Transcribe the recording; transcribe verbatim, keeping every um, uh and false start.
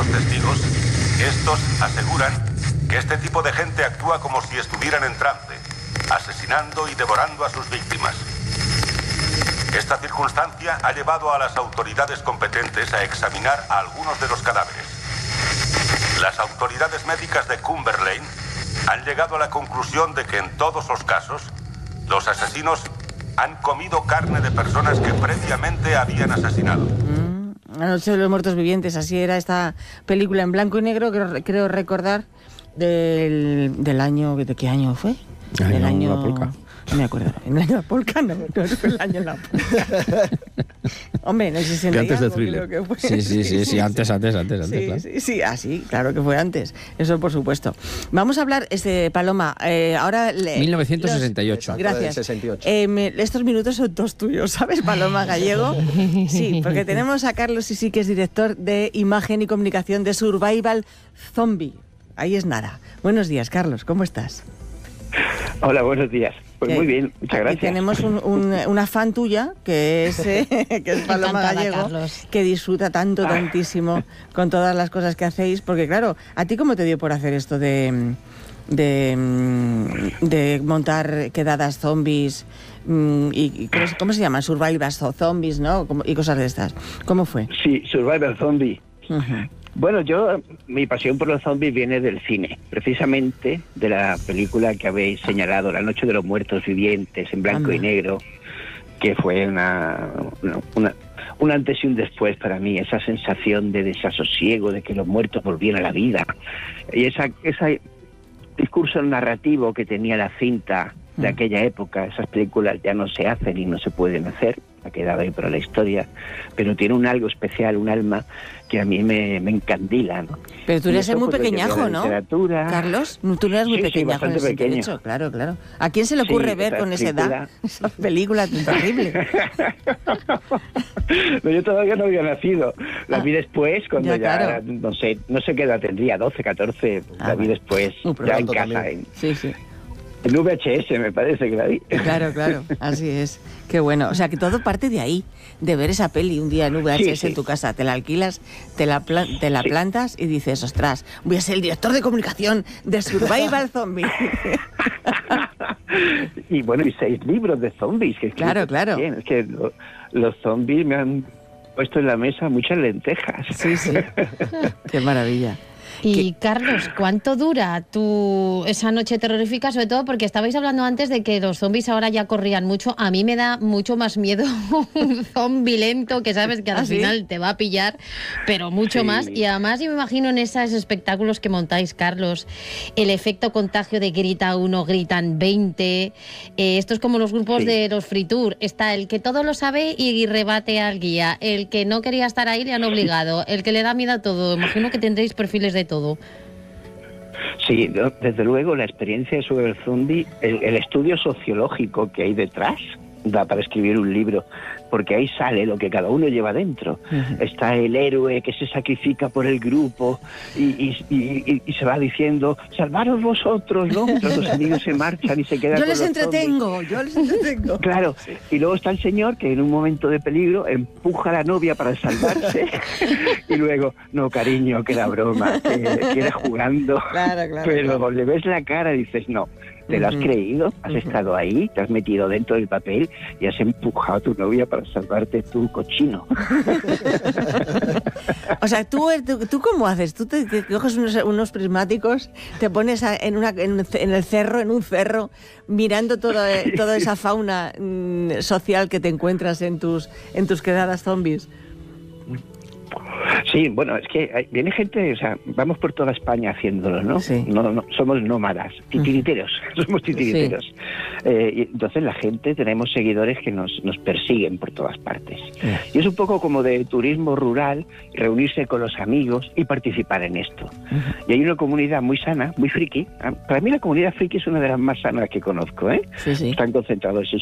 testigos, estos aseguran que este tipo de gente actúa como si estuvieran en trance, asesinando y devorando a sus víctimas. Esta circunstancia ha llevado a las autoridades competentes a examinar a algunos de los cadáveres. Las autoridades médicas de Cumberland han llegado a la conclusión de que en todos los casos, los asesinos han comido carne de personas que previamente habían asesinado. Mm, La noche de los muertos vivientes, así era esta película en blanco y negro, creo, creo recordar, del, del año... ¿De qué año fue? Año Del año... La Polka. No me acuerdo. ¿En el año de la Polka? No, no fue el año de la Polka. Hombre, en el sesenta Que antes y algo, de Thriller. creo que fue. Sí, sí, sí, sí, antes, antes, antes, antes, Sí, claro. sí, sí, así, claro que fue antes. Eso por supuesto. Vamos a hablar, este Paloma, eh, ahora... Le, mil novecientos sesenta y ocho. los- gracias. sesenta y ocho. Eh, me- estos minutos son todos tuyos, ¿sabes, Paloma Gallego? Sí, porque tenemos a Carlos Sisi, que es director de imagen y comunicación de Survival Zombie. Ahí es nada. Buenos días, Carlos, ¿cómo estás? Hola, buenos días. Pues Que muy bien, muchas aquí gracias. tenemos un- un- una fan tuya, que es, eh, que es Paloma Encantada, Gallego, Carlos. que disfruta tanto, Ah. tantísimo con todas las cosas que hacéis. Porque claro, ¿a ti cómo te dio por hacer esto de, de, de montar quedadas zombies mm, y, y ¿cómo, se- cómo se llaman? Survivors o zombies, ¿no? Como- y cosas de estas. ¿Cómo fue? Sí, Survivor Zombie. Ujú. Bueno, yo, mi pasión por los zombies viene del cine, precisamente de la película que habéis señalado, La Noche de los Muertos Vivientes, en blanco Anda. y negro, que fue una, una, una- un antes y un después para mí, esa sensación de desasosiego, de que los muertos volvían a la vida, y esa, ese discurso narrativo que tenía la cinta de Mm. aquella época. Esas películas ya no se hacen y no se pueden hacer, ha quedado ahí para la historia, pero tiene un algo especial, un alma que a mí me, me encandila, ¿no? Pero tú Y eres eso, muy pues, lo llevé a pequeñajo, la ¿no? literatura. Carlos, no, tú no eres muy Sí, sí, pequeñajo en bastante ese pequeño. derecho, claro, claro. ¿A quién se le Sí, ocurre ver esa con esa edad película- esa película tan terrible? Pero yo todavía no había nacido. La Ah, vi después, cuando ya, ya, claro. no sé, no sé qué edad tendría, doce, catorce, Ah, la vi bueno. después, Uh, pero ya en pronto casa, también. en, Sí, sí. en V H S me parece que la vi. Claro, claro, así es. Qué bueno. O sea, que todo parte de ahí, de ver esa peli un día en V H S Sí, sí. en tu casa. Te la alquilas, te la, pla- te la Sí. plantas y dices, ostras, voy a ser el director de comunicación de Survival Zombie. Y bueno, y seis libros de zombies. Que he escrito Claro, claro. también. Es que lo- los zombies me han puesto en la mesa muchas lentejas. Sí, sí. Qué maravilla. Y Carlos, ¿cuánto dura tu esa noche terrorífica? Sobre todo porque estabais hablando antes de que los zombies ahora ya corrían mucho. A mí me da mucho más miedo un zombi lento que sabes que al ¿Ah, sí? final te va a pillar, pero mucho Sí. más. Y además yo me imagino en esos espectáculos que montáis, Carlos, el efecto contagio de grita uno, gritan veinte. Eh, esto es como los grupos Sí. de los free tour. Está el que todo lo sabe y rebate al guía. El que no quería estar ahí le han obligado. El que le da miedo a todo. Imagino que tendréis perfiles de todo. Sí, no, desde luego la experiencia sobre el zombie, el, el estudio sociológico que hay detrás da para escribir un libro, porque ahí sale lo que cada uno lleva dentro. Ujú. Está el héroe que se sacrifica por el grupo y, y- y- y- y se va diciendo, salvaros vosotros, ¿no? Mientras los amigos se marchan y se quedan Yo con les los entretengo, yo les entretengo. Claro, y luego está el señor que en un momento de peligro empuja a la novia para salvarse y luego, no cariño, que era broma, que, que era jugando. Claro, claro, Pero claro. le ves la cara y dices, no, te lo has Ujú. creído, has Ujú. estado ahí, te has metido dentro del papel y has empujado a tu novia para salvarte tu cochino. O sea, ¿tú, tú, tú cómo haces? Tú te, te coges unos, unos prismáticos, te pones a- en, una, en, un ce- en el cerro, en un cerro, mirando toda, toda esa fauna mm, social que te encuentras en tus, en tus quedadas zombies. Sí, bueno, es que hay- viene gente, o sea, vamos por toda España haciéndolo, ¿no? Sí. No, no, somos nómadas, titiriteros, somos titiriteros. Eh, y entonces la gente, tenemos seguidores que nos, nos persiguen por todas partes. Y es un poco como de turismo rural, reunirse con los amigos y participar en esto. Y hay una comunidad muy sana, muy friki. Para mí la comunidad friki es una de las más sanas que conozco, ¿eh? Sí, sí. Están concentrados en